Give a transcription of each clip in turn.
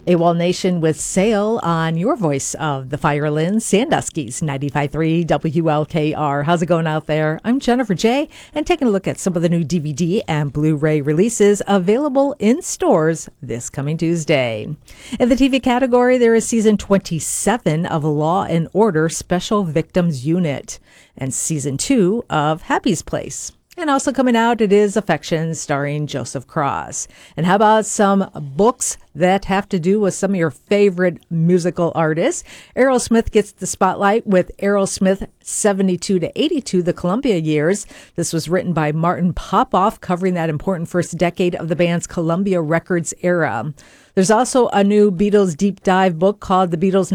AWOL Nation with Sail on your voice of the Firelands, Sandusky's 95.3 WLKR. How's it going out there? I'm Jennifer J, and taking a look at some of the new DVD and Blu-ray releases available in stores this coming Tuesday. In the TV category, there is season 27 of Law and Order Special Victims Unit and season 2 of Happy's Place. And also coming out, it is Affection, starring Joseph Cross. And how about some books that have to do with some of your favorite musical artists? Aerosmith gets the spotlight with Aerosmith 72 to 82, the Columbia years. This was written by Martin Popoff, covering that important first decade of the band's Columbia Records era. There's also a new Beatles deep dive book called The Beatles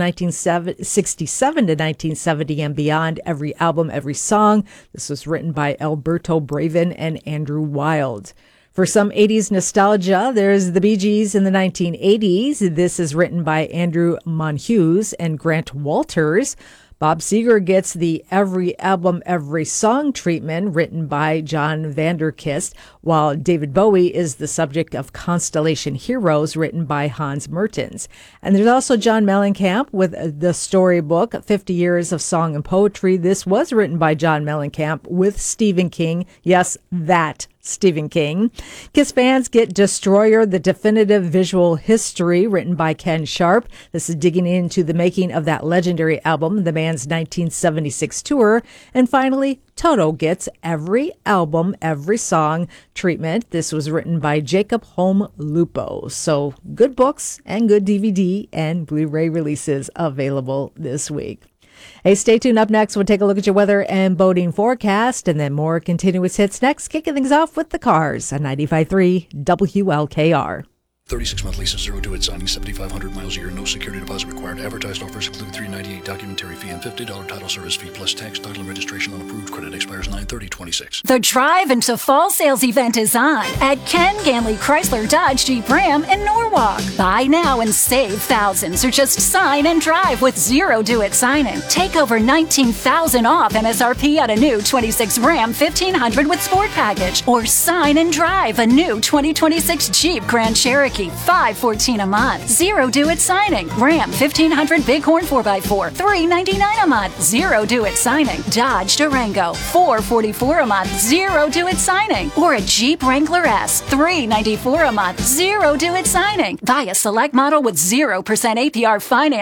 1967 to 1970 and Beyond, Every Album, Every Song. This was written by Alberto Braven and Andrew Wilde. For some 80s nostalgia, there's the Bee Gees in the 1980s. This is written by Andrew Monhughes and Grant Walters. Bob Seger gets the Every Album, Every Song treatment, written by John Vanderkist, while David Bowie is the subject of Constellation Heroes, written by Hans Mertens. And there's also John Mellencamp with the storybook, 50 Years of Song and Poetry. This was written by John Mellencamp with Stephen King. Yes, that Stephen King. Kiss fans get Destroyer, the definitive visual history, written by Ken Sharp. This is digging into the making of that legendary album, the band's 1976 tour. And finally, Toto gets Every Album, Every Song treatment. This was written by Jacob Holm Lupo. So good books and good DVD and Blu-ray releases available this week. Hey, stay tuned. Up next, we'll take a look at your weather and boating forecast, and then more continuous hits next, kicking things off with the Cars on 95.3 WLKR. 36-month lease, 0 to it, signing 7,500 miles a year, no security deposit required. Advertised offers include $398 documentary fee and $50 title service fee plus tax, title, and registration on approved credit. Expires 9/30/26. The Drive into Fall sales event is on at Ken Ganley Chrysler Dodge Jeep Ram in Norwalk. Buy now and save thousands, or just sign and drive with 0 do-it signing. Take over $19,000 off MSRP on a new 26 Ram 1500 with Sport Package, or sign and drive a new 2026 Jeep Grand Cherokee. $514 a month. 0 do-it signing. Ram 1500 Bighorn 4x4. $399 a month. 0 do-it signing. Dodge Durango. $444 a month. 0 do-it signing. Or a Jeep Wrangler S. $394 a month. 0 do-it signing. Buy a select model with 0% APR finance.